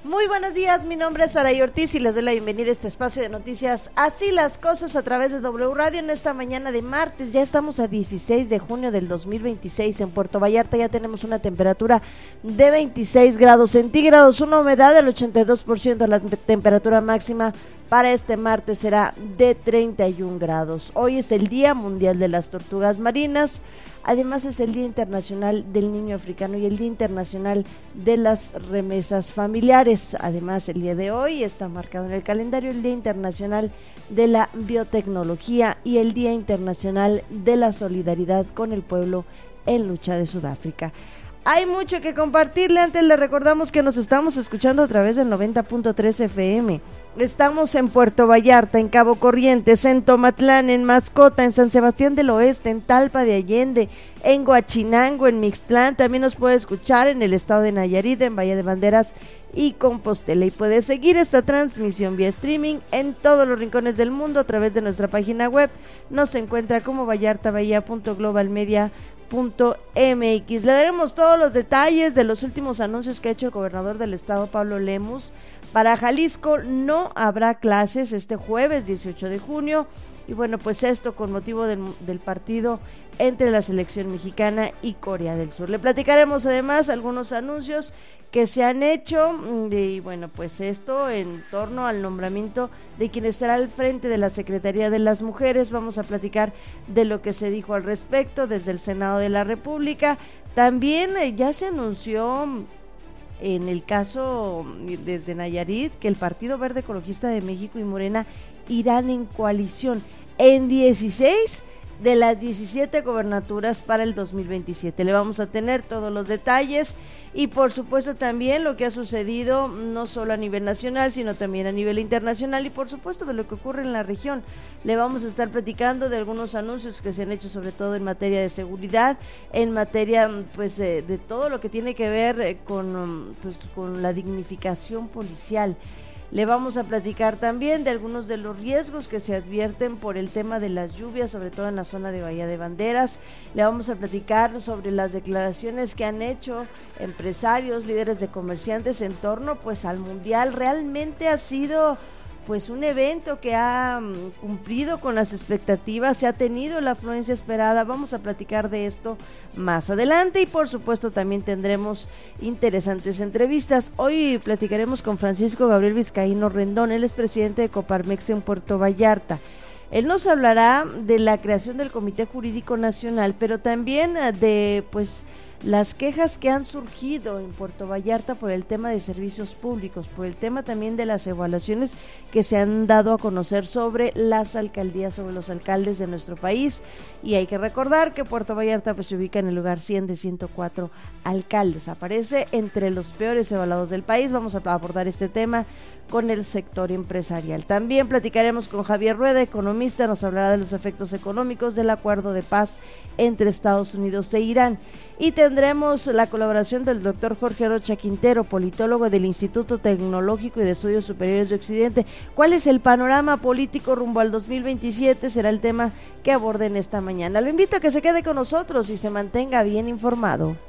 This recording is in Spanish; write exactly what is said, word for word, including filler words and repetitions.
Muy buenos días, mi nombre es Saray Ortiz y les doy la bienvenida a este espacio de noticias Así las Cosas a través de W Radio en esta mañana de martes. Ya estamos a dieciséis de junio del dos mil veintiséis. En Puerto Vallarta ya tenemos una temperatura de veintiséis grados centígrados, una humedad del ochenta y dos por ciento. La temperatura máxima para este martes será de treinta y un grados. Hoy es el Día Mundial de las Tortugas Marinas. Además es el Día Internacional del Niño Africano y el Día Internacional de las Remesas Familiares. Además, el día de hoy está marcado en el calendario el Día Internacional de la Biotecnología y el Día Internacional de la Solidaridad con el Pueblo en Lucha de Sudáfrica. Hay mucho que compartirle. Antes le recordamos que nos estamos escuchando a través del noventa punto tres F M. Estamos en Puerto Vallarta, en Cabo Corrientes, en Tomatlán, en Mascota, en San Sebastián del Oeste, en Talpa de Allende, en Huachinango, en Mixtlán. También nos puede escuchar en el estado de Nayarit, en Valle de Banderas y Compostela. Y puede seguir esta transmisión vía streaming en todos los rincones del mundo a través de nuestra página web. Nos encuentra como vallartabahía punto global media punto m x. Le daremos todos los detalles de los últimos anuncios que ha hecho el gobernador del estado, Pablo Lemus. Para Jalisco no habrá clases este jueves dieciocho de junio y bueno, pues esto con motivo del, del partido entre la selección mexicana y Corea del Sur. Le platicaremos además algunos anuncios que se han hecho y bueno, pues esto en torno al nombramiento de quien estará al frente de la Secretaría de las Mujeres. Vamos a platicar de lo que se dijo al respecto desde el Senado de la República. También eh, ya se anunció en el caso desde Nayarit que el Partido Verde Ecologista de México y Morena irán en coalición en dieciséis de las diecisiete gobernaturas para el dos mil veintisiete. Le vamos a tener todos los detalles y por supuesto también lo que ha sucedido no solo a nivel nacional sino también a nivel internacional y por supuesto de lo que ocurre en la región. Le vamos a estar platicando de algunos anuncios que se han hecho sobre todo en materia de seguridad, en materia pues de, de todo lo que tiene que ver con, pues, con la dignificación policial. Le vamos a platicar también de algunos de los riesgos que se advierten por el tema de las lluvias, sobre todo en la zona de Bahía de Banderas. Le vamos a platicar sobre las declaraciones que han hecho empresarios, líderes de comerciantes en torno pues al Mundial. Realmente ha sido pues un evento que ha um, cumplido con las expectativas, se ha tenido la afluencia esperada. Vamos a platicar de esto más adelante y por supuesto también tendremos interesantes entrevistas. Hoy platicaremos con Francisco Gabriel Vizcaíno Rendón, él es presidente de Coparmex en Puerto Vallarta. Él nos hablará de la creación del Comité Jurídico Nacional, pero también de pues las quejas que han surgido en Puerto Vallarta por el tema de servicios públicos, por el tema también de las evaluaciones que se han dado a conocer sobre las alcaldías, sobre los alcaldes de nuestro país. Y hay que recordar que Puerto Vallarta pues se ubica en el lugar cien de ciento cuatro alcaldes, aparece entre los peores evaluados del país. Vamos a abordar este tema con el sector empresarial. También platicaremos con Javier Rueda, economista, nos hablará de los efectos económicos del acuerdo de paz entre Estados Unidos e Irán. Y tendremos la colaboración del doctor Jorge Rocha Quintero, politólogo del Instituto Tecnológico y de Estudios Superiores de Occidente. ¿Cuál es el panorama político rumbo al dos mil veintisiete? Será el tema que aborden esta mañana. Lo invito a que se quede con nosotros y se mantenga bien informado.